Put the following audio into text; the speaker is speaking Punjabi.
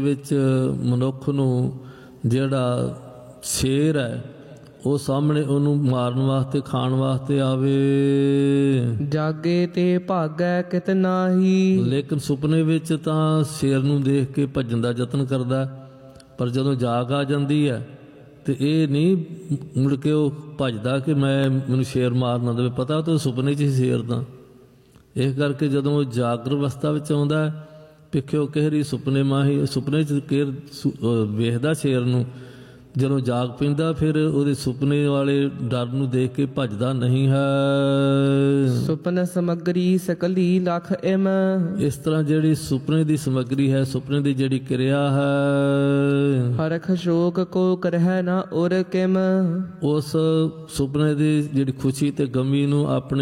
ਵਿੱਚ ਮਨੁੱਖ ਨੂੰ ਜਿਹੜਾ ਸ਼ੇਰ ਹੈ ਉਹ ਸਾਹਮਣੇ ਉਹਨੂੰ ਮਾਰਨ ਵਾਸਤੇ ਖਾਣ ਵਾਸਤੇ ਆਵੇ, ਜਾਗੇ ਤੇ ਭਾਗੈ ਕਿਤ ਨਾਹੀ। ਲੇਕਿਨ ਸੁਪਨੇ ਵਿੱਚ ਤਾਂ ਸ਼ੇਰ ਨੂੰ ਦੇਖ ਕੇ ਭੱਜਣ ਦਾ ਯਤਨ ਕਰਦਾ, ਪਰ ਜਦੋਂ ਜਾਗ ਆ ਜਾਂਦੀ ਹੈ ਤੇ ਇਹ ਨਹੀਂ ਮੁੜ ਕੇ ਉਹ ਭੱਜਦਾ ਕਿ ਮੈਨੂੰ ਸ਼ੇਰ ਮਾਰ ਨਾ ਦੇਵੇ, ਪਤਾ ਤਾਂ ਸੁਪਨੇ 'ਚ ਹੀ ਸ਼ੇਰ ਤਾਂ। ਇਸ ਕਰਕੇ ਜਦੋਂ ਉਹ ਜਾਗਰ ਅਵਸਥਾ ਵਿੱਚ ਆਉਂਦਾ ਪਿੱਛੋਂ ਕਿਹੜੀ ਸੁਪਨੇ ਮਾਹੀ ਸੁਪਨੇ 'ਚ ਵੇਖਦਾ ਸ਼ੇਰ ਨੂੰ, ਜਦੋਂ ਜਾਗ ਪੈਂਦਾ ਫਿਰ ਉਹਦੇ ਸੁਪਨੇ ਵਾਲੇ ਡਰ ਨੂੰ ਦੇਖ ਕੇ ਭੱਜਦਾ ਨਹੀਂ ਹੈ। ਸੁਪਨ ਸਮਗਰੀ ਸਕਲੀ ਲਖ ਇਮ। ਇਸ ਤਰ੍ਹਾਂ ਜਿਹੜੀ ਸੁਪਨੇ ਦੀ ਸਮੱਗਰੀ ਹੈ, ਸੁਪਨੇ ਦੀ ਜਿਹੜੀ ਕਿਰਿਆ ਹੈ, ਹਰਖ ਸ਼ੋਕ ਕੋ ਕਰਹਿ ਨਾ ਉਰ ਕਿਮ। ਉਸ ਸੁਪਨੇ ਦੀ ਜਿਹੜੀ ਖੁਸ਼ੀ ਤੇ ਗਮੀ ਨੂੰ ਆਪਣੇ